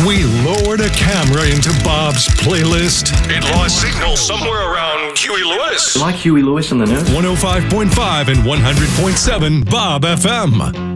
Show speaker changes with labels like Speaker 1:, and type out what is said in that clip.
Speaker 1: We lowered a camera into Bob's playlist. It lost signal somewhere around Huey Lewis.
Speaker 2: Like Huey Lewis and the News?
Speaker 1: 105.5 and 100.7 Bob FM.